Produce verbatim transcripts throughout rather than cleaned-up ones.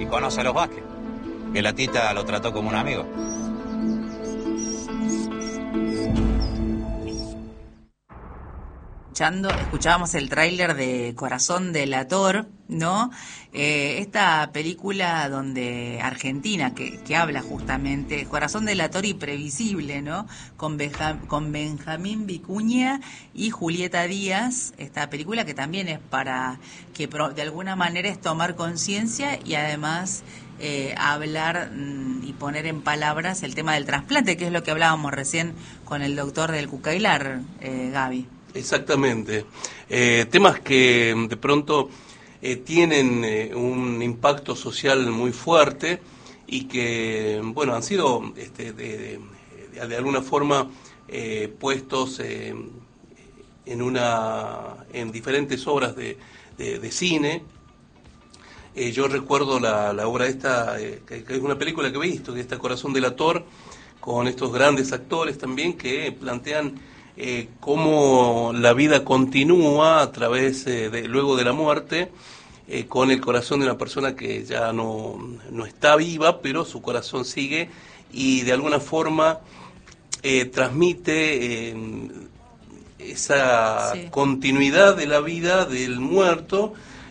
conoce a los Vázquez, que la tita lo trató como un amigo. Escuchábamos el tráiler de Corazón Delator, ¿no? Eh, esta película donde Argentina, que, que habla justamente, Corazón Delator y Previsible, ¿no? Con, Beja, con Benjamín Vicuña y Julieta Díaz, esta película que también es para, que de alguna manera es tomar conciencia y además eh, hablar mmm, y poner en palabras el tema del trasplante, que es lo que hablábamos recién con el doctor del Cucailar, eh, Gaby. Exactamente. Eh, temas que de pronto eh, tienen eh, un impacto social muy fuerte y que, bueno, han sido este, de, de, de alguna forma eh, puestos eh, en una en diferentes obras de, de, de cine. Eh, yo recuerdo la, la obra esta, eh, que, que es una película que he visto, que está Corazón Delator, con estos grandes actores también que plantean Eh, cómo la vida continúa a través, eh, de, luego de la muerte, eh, con el corazón de una persona que ya no, no está viva, pero su corazón sigue y de alguna forma eh, transmite eh, esa sí. continuidad de la vida del muerto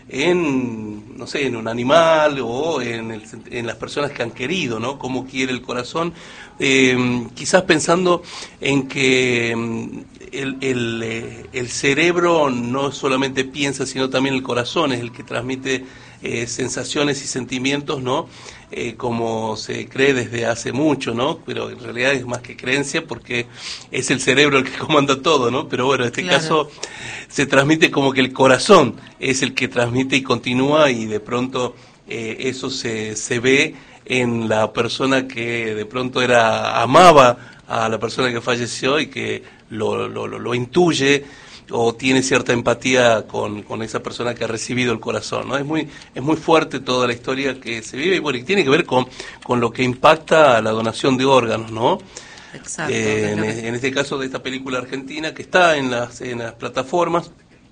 en, no sé, en un animal o en, el, en las personas que han querido, ¿no? Cómo quiere el corazón, eh, quizás pensando en que el, el, el cerebro no solamente piensa, sino también el corazón es el que transmite eh, sensaciones y sentimientos, ¿no? Eh, como se cree desde hace mucho, ¿no? Pero en realidad es más que creencia porque es el cerebro el que comanda todo, ¿no? Pero bueno, en este claro. caso se transmite como que el corazón es el que transmite y continúa y de pronto eh, eso se, se ve en la persona que de pronto era amaba a la persona que falleció y que lo, lo, lo, lo intuye o tiene cierta empatía con, con esa persona que ha recibido el corazón, ¿no? Es muy es muy fuerte toda la historia que se vive y bueno, y tiene que ver con, con lo que impacta la donación de órganos, ¿no? Exacto. Eh, en, en este caso de esta película argentina que está en las, en las plataformas,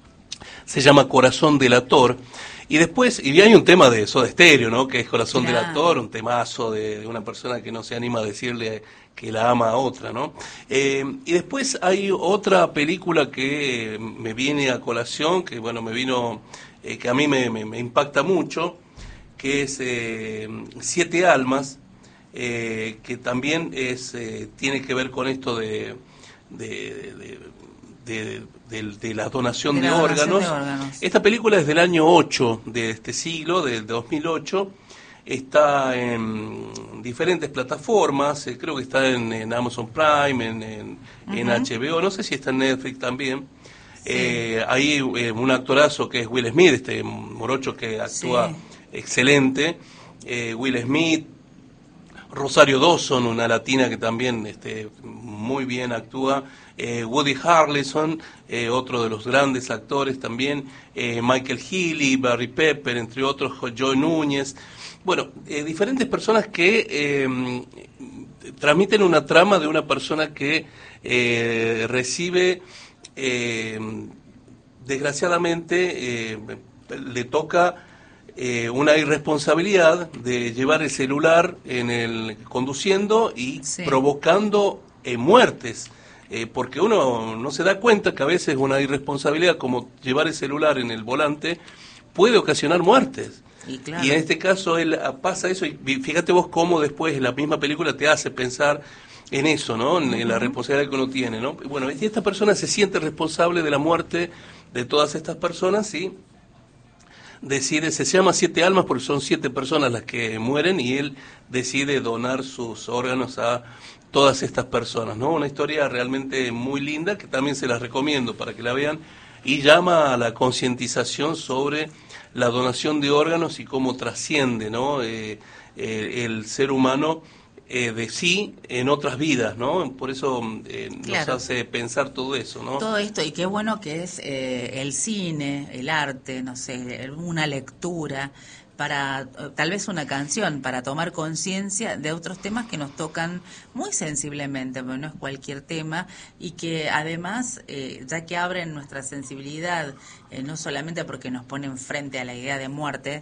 se llama Corazón Delator. Y después, y hay un tema de Soda Stereo, ¿no? Que es Corazón claro. Delator, un temazo de, de una persona que no se anima a decirle que la ama a otra, ¿no? Eh, y después hay otra película que me viene a colación, que bueno, me vino, eh, que a mí me, me, me impacta mucho, que es eh, Siete Almas, eh, que también es eh, tiene que ver con esto de... de, de, de De, de la donación, de, de, la donación órganos. de órganos. Esta película es del año ocho de este siglo, del dos mil ocho, está en diferentes plataformas, eh, creo que está en, en Amazon Prime, en, en, uh-huh. en H B O, no sé si está en Netflix también. Sí. Eh, hay eh, un actorazo que es Will Smith, este morocho que actúa sí. excelente, eh, Will Smith, Rosario Dawson, una latina que también este, muy bien actúa, eh, Woody Harrelson, eh, otro de los grandes actores también, eh, Michael Healy, Barry Pepper, entre otros, Joe Núñez. Bueno, eh, diferentes personas que eh, transmiten una trama de una persona que eh, recibe, eh, desgraciadamente, eh, le toca... Eh, una irresponsabilidad de llevar el celular en el conduciendo y sí. provocando eh, muertes, eh, porque uno no se da cuenta que a veces una irresponsabilidad como llevar el celular en el volante puede ocasionar muertes. Y, claro. y en este caso él pasa eso y fíjate vos cómo después la misma película te hace pensar en eso, ¿no? En, uh-huh. en la responsabilidad que uno tiene, ¿no? Bueno, y esta persona se siente responsable de la muerte de todas estas personas y decide, se llama Siete Almas porque son siete personas las que mueren y él decide donar sus órganos a todas estas personas, ¿no? Una historia realmente muy linda que también se las recomiendo para que la vean y llama a la concientización sobre la donación de órganos y cómo trasciende, ¿no? Eh, eh, el ser humano eh, de sí en otras vidas, ¿no? Por eso eh, claro. nos hace pensar todo eso, ¿no? Todo esto, y qué bueno que es eh, el cine, el arte, no sé, una lectura, para tal vez una canción, para tomar conciencia de otros temas que nos tocan muy sensiblemente, pero no es cualquier tema, y que además, eh, ya que abren nuestra sensibilidad, eh, no solamente porque nos ponen frente a la idea de muerte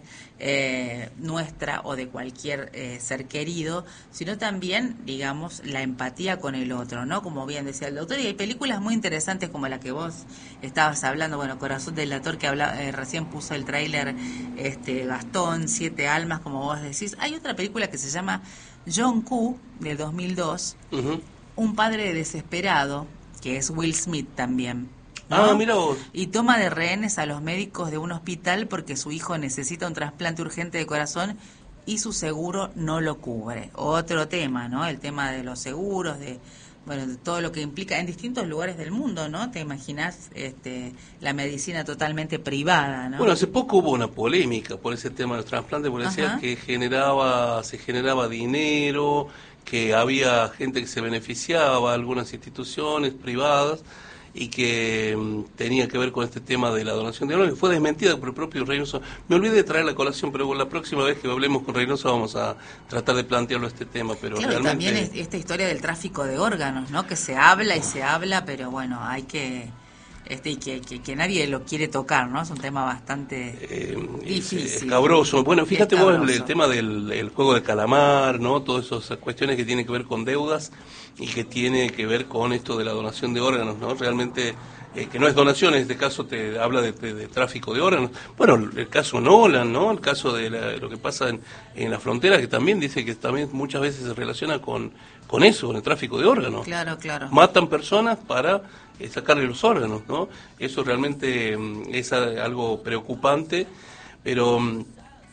eh, nuestra o de cualquier eh, ser querido, sino también, digamos, la empatía con el otro, ¿no? Como bien decía el doctor, y hay películas muy interesantes como la que vos estabas hablando, bueno, Corazón del Delator, que habla, eh, recién puso el tráiler este, Gastón, Siete Almas, como vos decís. Hay otra película que se llama John Q, de dos mil dos, uh-huh. Un padre desesperado, que es Will Smith también, ¿no? Ah, mira vos. Y toma de rehenes a los médicos de un hospital porque su hijo necesita un trasplante urgente de corazón y su seguro no lo cubre. Otro tema, ¿no? El tema de los seguros, de bueno, de todo lo que implica en distintos lugares del mundo, ¿no? Te imaginas este, la medicina totalmente privada, ¿no? Bueno, hace poco hubo una polémica por ese tema de los trasplantes, porque decía que generaba, se generaba dinero, que había gente que se beneficiaba, algunas instituciones privadas, y que um, tenía que ver con este tema de la donación de órganos, y fue desmentida por el propio Reynoso. Me olvidé de traer la colación, pero la próxima vez que hablemos con Reynoso vamos a tratar de plantearlo este tema. Pero claro, realmente... también es esta historia del tráfico de órganos, ¿no? Que se habla y se habla, pero bueno, hay que... Este, y que, que, que nadie lo quiere tocar, ¿no? Es un tema bastante eh, difícil. Escabroso. Bueno, fíjate vos el, el tema del el juego de calamar, ¿no? Todas esas cuestiones que tienen que ver con deudas y que tiene que ver con esto de la donación de órganos, ¿no? Realmente, eh, que no es donación, en este caso te habla de, de, de tráfico de órganos. Bueno, el caso Nolan, ¿no? El caso de la, lo que pasa en, en la frontera, que también dice que también muchas veces se relaciona con, con eso, con el tráfico de órganos. Claro, claro. Matan personas para eh, sacarle los órganos, ¿no? Eso realmente um, es a, algo preocupante, pero... Um,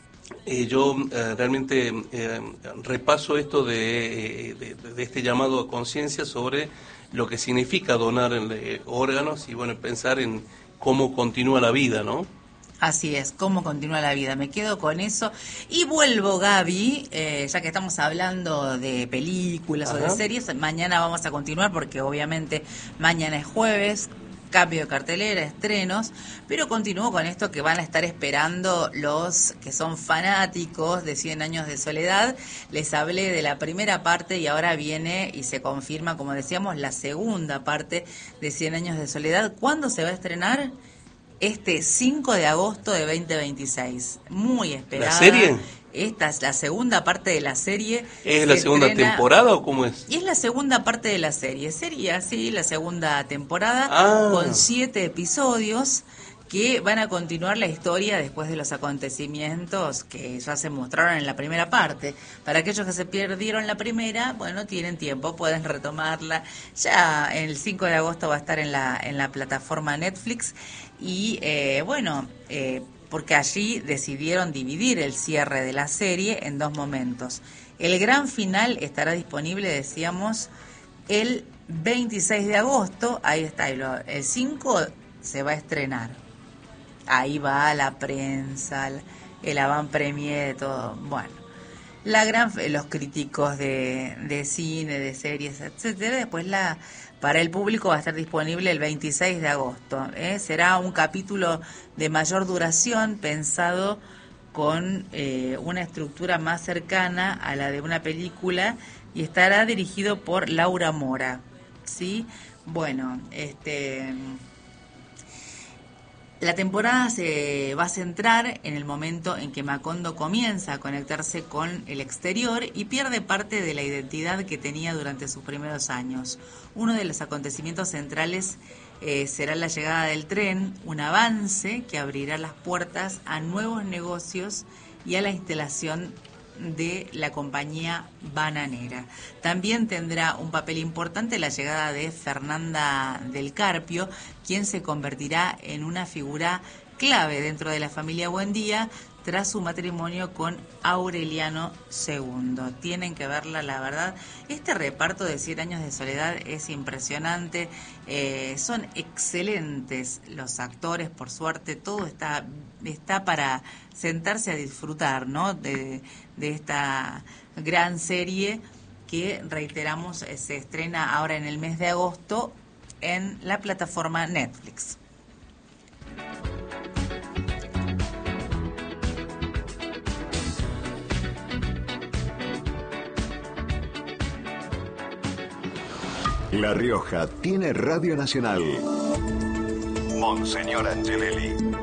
Eh, yo eh, realmente eh, repaso esto de, de, de este llamado a conciencia sobre lo que significa donar eh, órganos y bueno, pensar en cómo continúa la vida, ¿no? Así es, cómo continúa la vida. Me quedo con eso y vuelvo, Gaby, eh, ya que estamos hablando de películas Ajá. o de series, mañana vamos a continuar porque obviamente mañana es jueves, cambio de cartelera, estrenos, pero continúo con esto que van a estar esperando los que son fanáticos de Cien Años de Soledad. Les hablé de la primera parte y ahora viene y se confirma, como decíamos, la segunda parte de Cien Años de Soledad. ¿Cuándo se va a estrenar? Este cinco de agosto de veinte veintiséis. Muy esperada. ¿La serie? Esta es la segunda parte de la serie. ¿Es la segunda estrena, temporada o cómo es? Y es la segunda parte de la serie. Sería así la segunda temporada ah. con siete episodios que van a continuar la historia después de los acontecimientos que ya se mostraron en la primera parte. Para aquellos que se perdieron la primera, bueno, tienen tiempo, pueden retomarla. Ya el cinco de agosto va a estar en la, en la plataforma Netflix y eh, bueno... Eh, porque allí decidieron dividir el cierre de la serie en dos momentos. El gran final estará disponible, decíamos, el veintiséis de agosto, ahí está, el cinco se va a estrenar. Ahí va la prensa, el avant-premier, todo. Bueno, la gran, los críticos de, de cine, de series, etcétera. Después la... Para el público va a estar disponible el veintiséis de agosto. ¿eh? Será un capítulo de mayor duración pensado con eh, una estructura más cercana a la de una película y estará dirigido por Laura Mora. ¿Sí? Bueno, este... La temporada se va a centrar en el momento en que Macondo comienza a conectarse con el exterior y pierde parte de la identidad que tenía durante sus primeros años. Uno de los acontecimientos centrales eh, será la llegada del tren, un avance que abrirá las puertas a nuevos negocios y a la instalación de la compañía bananera. También tendrá un papel importante la llegada de Fernanda del Carpio, quien se convertirá en una figura clave dentro de la familia Buendía tras su matrimonio con Aureliano segundo. Tienen que verla, la verdad. Este reparto de Cien Años de Soledad es impresionante. Eh, son excelentes los actores, por suerte. Todo está, está para sentarse a disfrutar, ¿no? De, de esta gran serie que, reiteramos, se estrena ahora en el mes de agosto en la plataforma Netflix. La Rioja tiene Radio Nacional. Monseñor Angelelli.